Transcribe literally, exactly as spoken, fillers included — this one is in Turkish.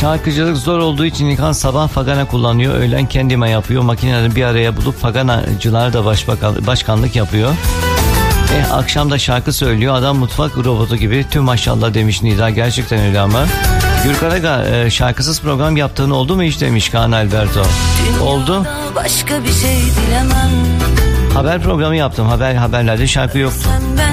Şarkıcılık zor olduğu için İlkan sabah Fagana kullanıyor. Öğlen kendime yapıyor. Makineleri bir araya bulup Faganacılar da başbakan, başkanlık yapıyor. E, akşam da şarkı söylüyor. Adam mutfak robotu gibi. Tüm maşallah demiş Nida. Gerçekten öyle ama. Gürkaraga e, şarkısız program yaptığın oldu mu hiç demiş Kaan Alberto. Oldu. Başka bir şey dilemem. Haber programı yaptım. Haber haberlerde şarkı yoktu.